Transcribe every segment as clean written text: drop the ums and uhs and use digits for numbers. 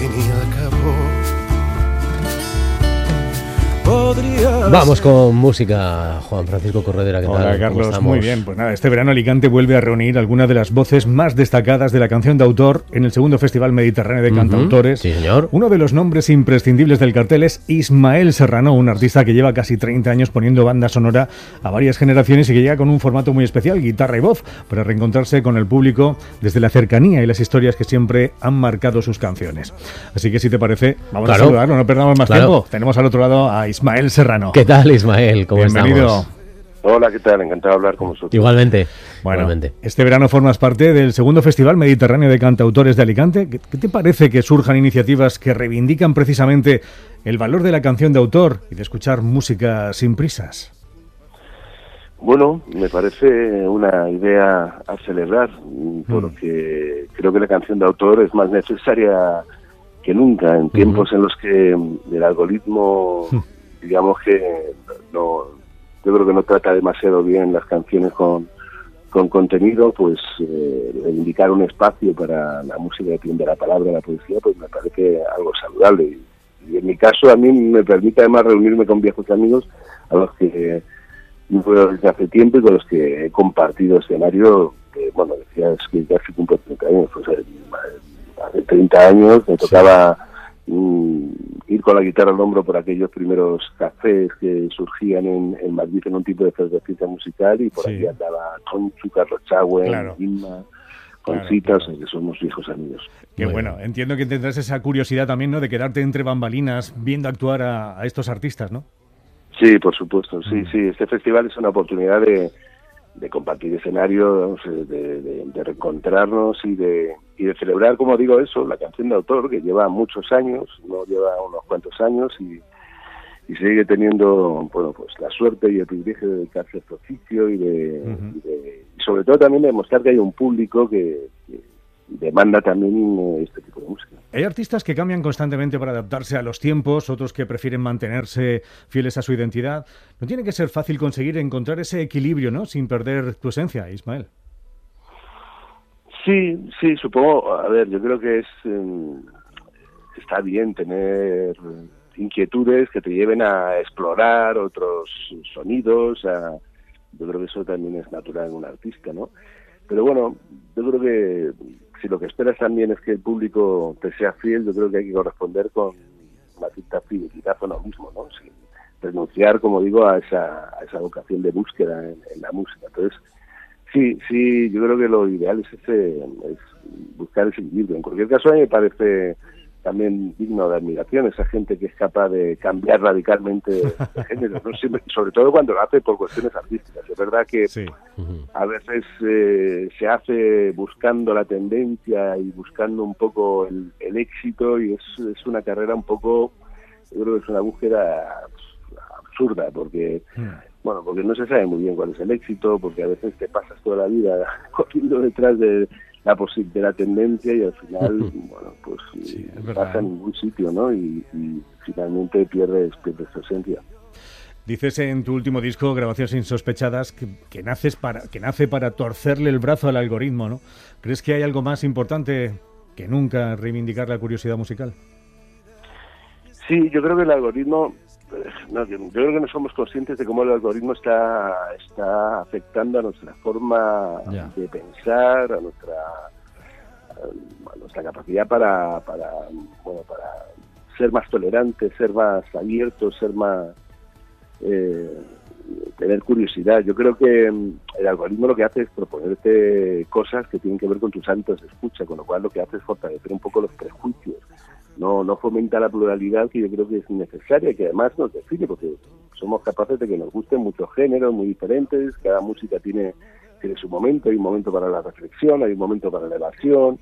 fin y al cabo. Vamos con música, Juan Francisco Corredera, ¿qué tal? Hola, Carlos, muy bien. Pues nada, este verano Alicante vuelve a reunir algunas de las voces más destacadas de la canción de autor en el segundo Festival Mediterráneo de Cantautores. Sí, señor. Uno de los nombres imprescindibles del cartel es Ismael Serrano, un artista que lleva casi 30 años poniendo banda sonora a varias generaciones y que llega con un formato muy especial, guitarra y voz, para reencontrarse con el público desde la cercanía y las historias que siempre han marcado sus canciones. Así que si te parece, vamos a saludarlo, no perdamos más tiempo. Tenemos al otro lado a Ismael Serrano. ¿Qué tal, Ismael? ¿Cómo Bienvenido. estamos? Hola, ¿qué tal? Encantado de hablar con vosotros. Igualmente. Bueno, igualmente. Este verano formas parte del segundo Festival Mediterráneo de Cantautores de Alicante. ¿Qué te parece que surjan iniciativas que reivindican precisamente el valor de la canción de autor y de escuchar música sin prisas? Bueno, me parece una idea a celebrar, porque creo que la canción de autor es más necesaria que nunca, en tiempos en los que el algoritmo, digamos que no, yo creo que no trata demasiado bien las canciones con contenido, pues reivindicar un espacio para la música que tiene la palabra, la poesía, pues me parece algo saludable. Y en mi caso a mí me permite además reunirme con viejos amigos a los que no veo desde hace tiempo y con los que he compartido escenario, que bueno, decías que casi cumplo 30 años, pues hace 30 años me tocaba ir con la guitarra al hombro por aquellos primeros cafés que surgían en Madrid en un tipo de efervescencia musical, y por ahí andaba Conchu, Carlos Chagüen, Inma, Conchita, o sea, que somos viejos amigos. Qué bueno, entiendo que tendrás esa curiosidad también, ¿no?, de quedarte entre bambalinas viendo actuar a estos artistas, ¿no? Sí, por supuesto, sí. Este festival es una oportunidad de compartir escenario, de reencontrarnos y de celebrar, como digo, eso, la canción de autor, que lleva muchos años, no lleva unos cuantos años, y sigue teniendo, bueno, pues la suerte y el privilegio de dedicarse a este oficio y sobre todo también de demostrar que hay un público que demanda también este tipo de música. Hay artistas que cambian constantemente para adaptarse a los tiempos, otros que prefieren mantenerse fieles a su identidad. No tiene que ser fácil conseguir encontrar ese equilibrio, ¿no?, sin perder tu esencia, Ismael. Sí, supongo. A ver, yo creo que está bien tener inquietudes que te lleven a explorar otros sonidos. Yo creo que eso también es natural en un artista, ¿no? Pero bueno, yo creo que si lo que esperas también es que el público te sea fiel, yo creo que hay que corresponder con una cierta fidelidad a uno mismo, ¿no? Sin renunciar, como digo, a esa vocación de búsqueda en la música. Entonces, sí, yo creo que lo ideal es buscar ese equilibrio. En cualquier caso, a mí me parece también digno de admiración esa gente que es capaz de cambiar radicalmente de género, ¿no? Siempre, sobre todo cuando lo hace por cuestiones artísticas. Es verdad que a veces se hace buscando la tendencia y buscando un poco el éxito, y es una carrera un poco, yo creo que es una búsqueda absurda, porque porque no se sabe muy bien cuál es el éxito, porque a veces te pasas toda la vida corriendo detrás de la tendencia y al final, bueno, pues no pasa en ningún sitio, ¿no? Y finalmente pierdes tu esencia. Dices en tu último disco, Grabaciones Insospechadas, que nace para torcerle el brazo al algoritmo, ¿no? ¿Crees que hay algo más importante que nunca reivindicar la curiosidad musical? Sí, yo creo que el algoritmo... yo creo que no somos conscientes de cómo el algoritmo está afectando a nuestra forma de pensar, a nuestra capacidad para ser más tolerantes, ser más abiertos, ser más tener curiosidad. Yo creo que el algoritmo lo que hace es proponerte cosas que tienen que ver con tus hábitos de escucha, con lo cual lo que hace es fortalecer un poco los prejuicios. No fomenta la pluralidad, que yo creo que es necesaria, que además nos define, porque somos capaces de que nos gusten muchos géneros muy diferentes, cada música tiene su momento, hay un momento para la reflexión, hay un momento para la evasión,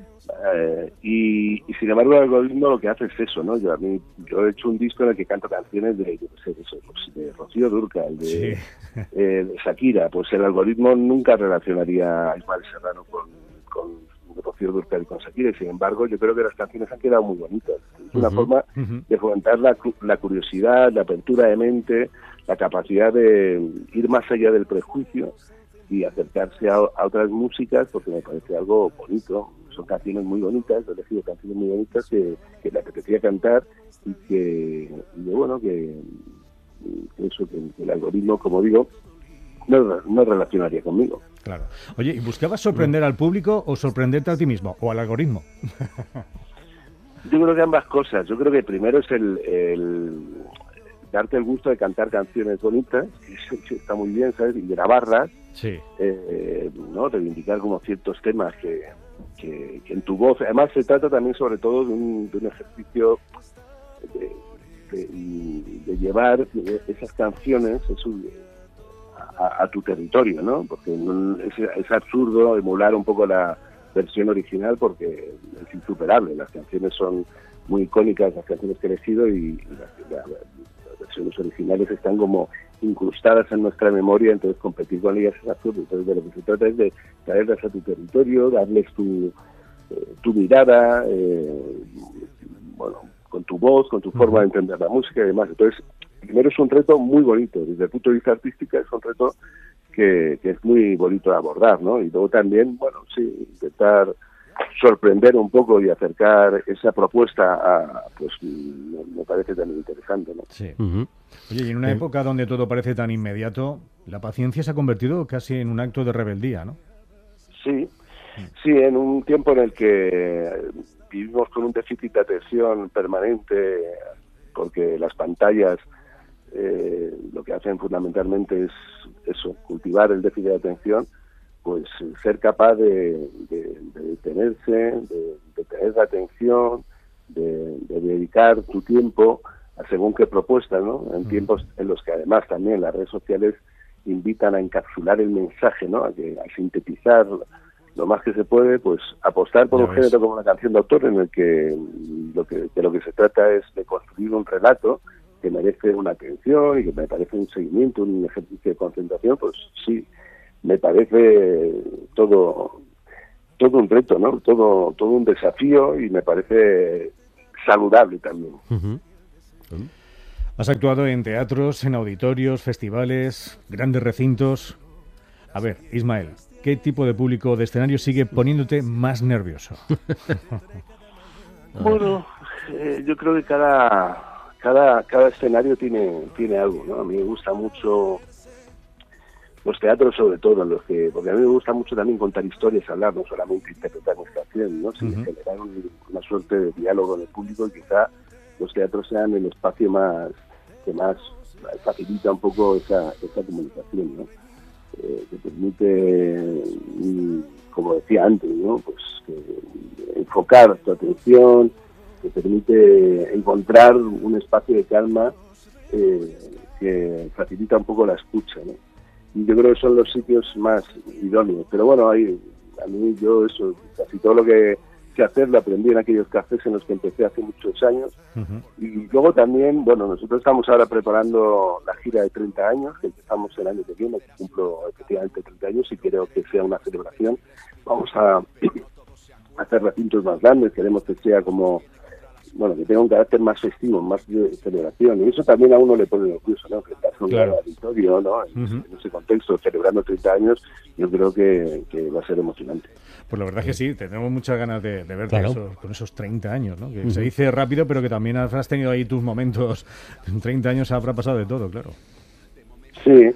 y sin embargo el algoritmo lo que hace es eso, ¿no? Yo he hecho un disco en el que canto canciones de Rocío Dúrcal, de Shakira. Pues el algoritmo nunca relacionaría a Ismael Serrano con Rocío Dúrcal y con Shakira, y sin embargo yo creo que las canciones han quedado muy bonitas. Es una forma de fomentar la curiosidad, la apertura de mente, la capacidad de ir más allá del prejuicio y acercarse a otras músicas, porque me parece algo bonito. son canciones muy bonitas, he elegido canciones muy bonitas que me apetecía cantar y que eso, que el algoritmo, como digo, no relacionaría conmigo. Claro. Oye, ¿y buscabas sorprender al público o sorprenderte a ti mismo o al algoritmo? Yo creo que ambas cosas. Yo creo que primero es el darte el gusto de cantar canciones bonitas, que está muy bien, ¿sabes? Y grabarlas, sí. ¿no? Reivindicar como ciertos temas que en tu voz. Además, se trata también, sobre todo, de un ejercicio de llevar esas canciones a tu territorio, ¿no? Porque es absurdo emular un poco la versión original porque es insuperable. Las canciones son muy icónicas, las canciones que he elegido, y las versiones originales están como incrustadas en nuestra memoria, entonces competir con ellas es absurdo. Entonces, de lo que se trata es de traerlas a tu territorio, darles tu mirada, con tu voz, con tu forma de entender la música y demás. Entonces, primero es un reto muy bonito, desde el punto de vista artístico es un reto que es muy bonito de abordar, ¿no? Y luego también, intentar sorprender un poco y acercar esa propuesta pues me parece también interesante, ¿no? Sí. Oye, y en una época donde todo parece tan inmediato, la paciencia se ha convertido casi en un acto de rebeldía, ¿no? Sí, en un tiempo en el que vivimos con un déficit de atención permanente, porque las pantallas lo que hacen fundamentalmente es eso, cultivar el déficit de atención, pues ser capaz de detenerse, de tener la atención, de dedicar tu tiempo a según qué propuestas, ¿no? En tiempos en los que además también las redes sociales invitan a encapsular el mensaje, ¿no? A sintetizar lo más que se puede, pues apostar por un género como la canción de autor, en el que de lo que se trata es de construir un relato que merece una atención y que me parece un seguimiento, un ejercicio de concentración. Pues sí, me parece todo un reto, ¿no? Todo un desafío, y me parece saludable también. Has actuado en teatros, en auditorios, festivales, grandes recintos. A ver, Ismael, ¿qué tipo de público de escenario sigue poniéndote más nervioso? Bueno, yo creo que cada escenario tiene algo, ¿no? A mí me gusta mucho los teatros, sobre todo, porque a mí me gusta mucho también contar historias, hablar, no solamente interpretar mis canciones, ¿no? Sino generar una suerte de diálogo en el público, y quizá los teatros sean el espacio que más facilita un poco esa comunicación, ¿no? Que permite, como decía antes, ¿no? Pues enfocar tu atención, que permite encontrar un espacio de calma que facilita un poco la escucha, ¿no? Y yo creo que son los sitios más idóneos. Pero bueno, a mí casi todo lo que sé hacer lo aprendí en aquellos cafés en los que empecé hace muchos años. Y luego también, nosotros estamos ahora preparando la gira de 30 años, que empezamos el año que viene, que cumplo efectivamente 30 años, y creo que sea una celebración. Vamos a hacer recintos más grandes, queremos que sea que tenga un carácter más festivo, más de celebración, y eso también a uno le pone nervioso, ¿no? Que estás con el auditorio, ¿no? En ese contexto, celebrando 30 años, yo creo que va a ser emocionante. Pues la verdad es que sí, tenemos muchas ganas de verte con esos 30 años, ¿no? Que se dice rápido, pero que también has tenido ahí tus momentos. En 30 años habrá pasado de todo, claro. Sí,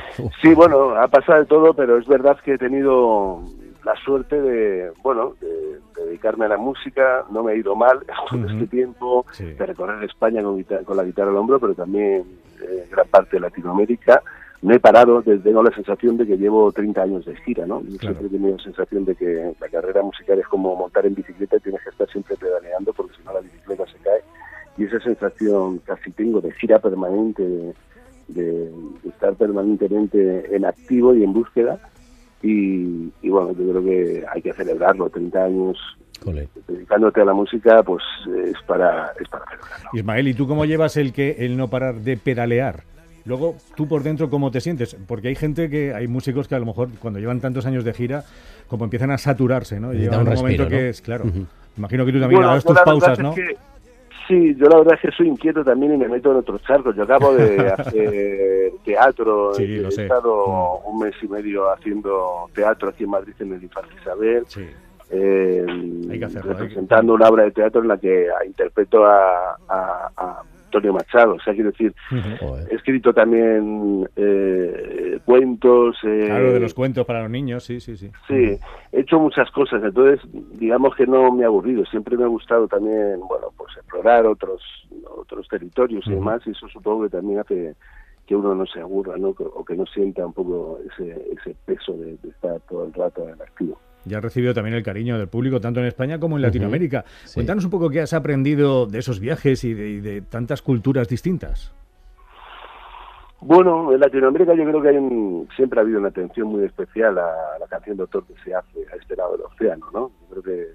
ha pasado de todo, pero es verdad que he tenido la suerte de dedicarme a la música. No me ha ido mal en este tiempo, de recorrer España con la guitarra al hombro, pero también gran parte de Latinoamérica. No he parado, tengo la sensación de que llevo 30 años de gira, ¿no? Yo siempre he tenido la sensación de que la carrera musical es como montar en bicicleta, y tienes que estar siempre pedaleando, porque si no la bicicleta se cae. Y esa sensación casi tengo de gira permanente, de estar permanentemente en activo y en búsqueda. Y yo creo que hay que celebrarlo. 30 años dedicándote a la música, pues es para celebrarlo. Ismael, ¿y tú cómo llevas el no parar de pedalear? Luego, tú por dentro, ¿cómo te sientes? Porque hay músicos que a lo mejor cuando llevan tantos años de gira, como empiezan a saturarse, ¿no? Y llega un momento, ¿no? Que es, claro, imagino que tú también hagas tus pausas, ¿no? Sí, yo la verdad es que soy inquieto también y me meto en otros charcos. Yo acabo de hacer teatro, he estado un mes y medio haciendo teatro aquí en Madrid, en el Infante Isabel. Hay que hacerlo, representando una obra de teatro en la que interpreto a Antonio Machado. O sea, quiero decir, he escrito también cuentos. Claro, de los cuentos para los niños, sí. Sí, he hecho muchas cosas, entonces digamos que no me he aburrido. Siempre me ha gustado también, bueno, pues explorar otros territorios y demás, y eso supongo que también hace que uno no se aburra, ¿no? O que no sienta un poco ese peso de estar todo el rato en activo. Ya has recibido también el cariño del público, tanto en España como en Latinoamérica. Sí. Cuéntanos un poco qué has aprendido de esos viajes y de tantas culturas distintas. Bueno, en Latinoamérica yo creo que siempre ha habido una atención muy especial a la canción de autor que se hace a este lado del océano, ¿no? Yo creo que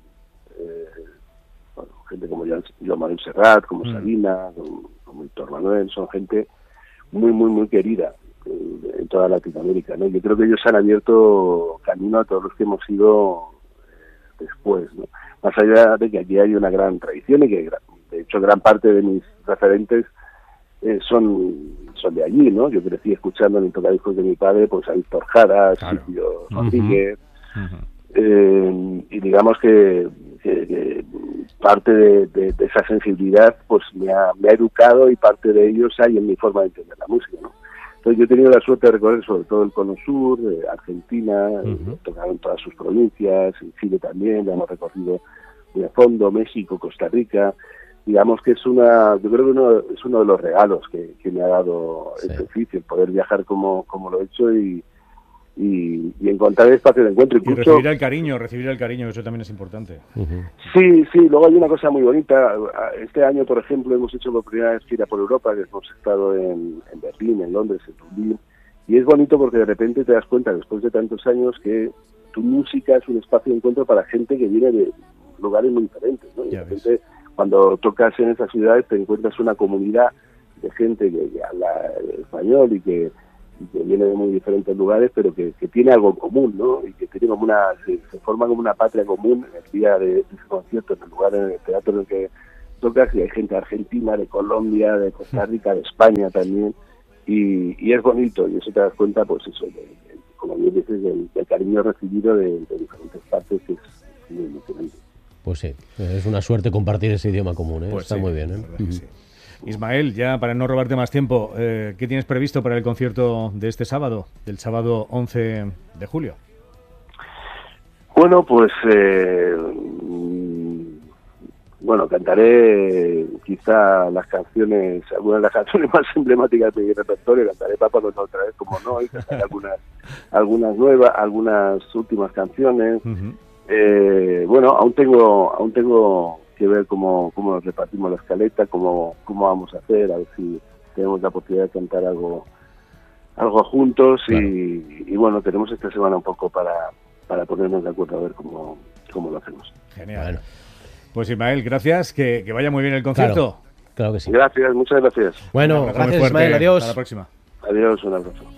gente como Joan Manuel Serrat, como Sabina, como Víctor Manuel, son gente muy, muy, muy querida en toda Latinoamérica, ¿no? Yo creo que ellos han abierto camino a todos los que hemos ido después, ¿no? Más allá de que aquí hay una gran tradición y que, de hecho, gran parte de mis referentes son de allí, ¿no? Yo crecí escuchando en el tocadiscos de mi padre, pues a Víctor Jara, claro. Silvio Rodríguez, y digamos que parte de esa sensibilidad pues me ha educado, y parte de ellos hay en mi forma de entender la música, ¿no? Entonces yo he tenido la suerte de recorrer sobre todo el Cono Sur, Argentina, tocado en todas sus provincias, en Chile también, ya hemos recorrido muy a fondo, México, Costa Rica. Digamos que yo creo que es uno de los regalos que me ha dado este oficio, el poder viajar como lo he hecho y encontrar el espacio de encuentro. Incluso, y recibir el cariño, eso también es importante. Sí, luego hay una cosa muy bonita. Este año, por ejemplo, hemos hecho por primera vez gira por Europa, que hemos estado en Berlín, en Londres, en Dublín, y es bonito porque de repente te das cuenta, después de tantos años, que tu música es un espacio de encuentro para gente que viene de lugares muy diferentes, ¿no? Y de repente, cuando tocas en esas ciudades, te encuentras una comunidad de gente que habla español y que viene de muy diferentes lugares, pero que tiene algo en común, ¿no? Y que tiene como se forma como una patria común en el día de ese concierto, en el lugar, en el teatro en el que tocas, y hay gente de Argentina, de Colombia, de Costa Rica, de España también, y es bonito, y eso te das cuenta, pues eso, como bien dices, del cariño recibido de diferentes partes, que es muy emocionante. Pues sí, es una suerte compartir ese idioma común, ¿eh? Pues está sí, muy bien, ¿eh? Sí. Ismael, ya para no robarte más tiempo, ¿qué tienes previsto para el concierto de este sábado, del sábado 11 de julio? Bueno, pues cantaré quizá algunas de las canciones más emblemáticas de mi repertorio. Cantaré Papá Noel otra vez, como no, y cantaré algunas nuevas, algunas últimas canciones. Aún tengo que ver cómo nos repartimos la escaleta, cómo vamos a hacer, a ver si tenemos la posibilidad de cantar algo juntos, claro. y bueno, tenemos esta semana un poco para ponernos de acuerdo a ver cómo lo hacemos. Genial. Bueno. Pues Ismael, gracias, que vaya muy bien el concierto. Claro que sí. Gracias, muchas gracias. Bueno, gracias Ismael, adiós. Hasta la próxima. Adiós, un abrazo.